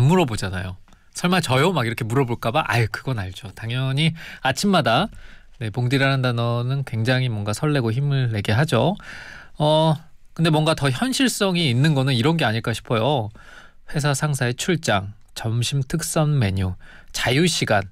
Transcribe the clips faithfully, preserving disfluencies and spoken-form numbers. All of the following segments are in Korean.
물어보잖아요. 설마 저요? 막 이렇게 물어볼까봐. 아유, 그건 알죠. 당연히 아침마다 네, 봉디라는 단어는 굉장히 뭔가 설레고 힘을 내게 하죠. 어 근데 뭔가 더 현실성이 있는 거는 이런 게 아닐까 싶어요. 회사 상사의 출장, 점심 특선 메뉴, 자유시간.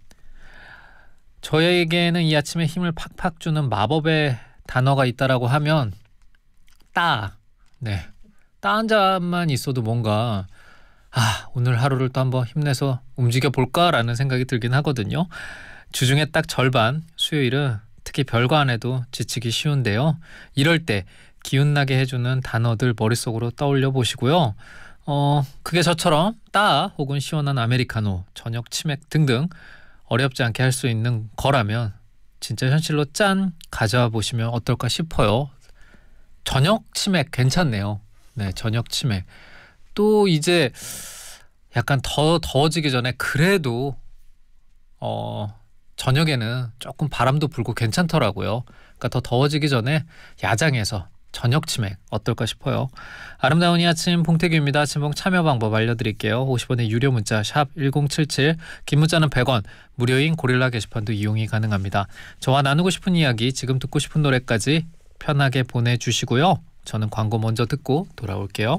저에게는 이 아침에 힘을 팍팍 주는 마법의 단어가 있다라고 하면 따. 네, 따 한 잔만 있어도 뭔가 아, 오늘 하루를 또 한번 힘내서 움직여 볼까라는 생각이 들긴 하거든요. 주중에 딱 절반, 수요일은 특히 별거 안 해도 지치기 쉬운데요. 이럴 때 기운나게 해주는 단어들 머릿속으로 떠올려 보시고요. 어, 그게 저처럼 따 혹은 시원한 아메리카노, 저녁 치맥 등등 어렵지 않게 할 수 있는 거라면 진짜 현실로 짠 가져와 보시면 어떨까 싶어요. 저녁 치맥 괜찮네요. 네, 저녁 치맥. 또 이제 약간 더 더워지기 전에 그래도 어 저녁에는 조금 바람도 불고 괜찮더라고요. 그러니까 더 더워지기 전에 야장에서 저녁 치맥 어떨까 싶어요. 아름다운 이 아침 봉태규입니다. 아침봉 참여 방법 알려드릴게요. 오십 원의 유료 문자 샵 일공칠칠, 긴 문자는 백 원, 무료인 고릴라 게시판도 이용이 가능합니다. 저와 나누고 싶은 이야기, 지금 듣고 싶은 노래까지 편하게 보내주시고요. 저는 광고 먼저 듣고 돌아올게요.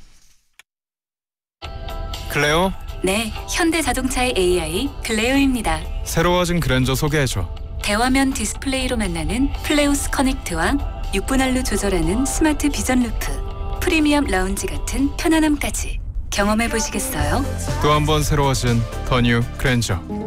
클레오? 네, 현대자동차의 에이아이 클레오입니다. 새로워진 그랜저 소개해줘. 대화면 디스플레이로 만나는 플레오스 커넥트와 육 분할로 조절하는 스마트 비전 루프, 프리미엄 라운지 같은 편안함까지 경험해 보시겠어요? 또 한 번 새로워진 더 뉴 그랜저.